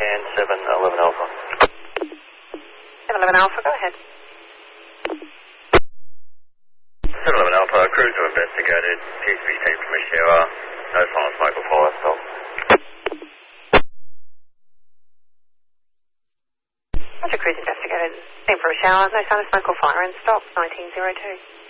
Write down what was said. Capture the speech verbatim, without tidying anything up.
scan seven eleven Alpha. seven eleven Alpha, go ahead. seven eleven Alpha, cruiser investigated, appears to be taken from a shower, no sign of smoke or fire, stop. Roger, cruise investigated, same for a shower, no sign of smoke or fire, and stop, nineteen oh two.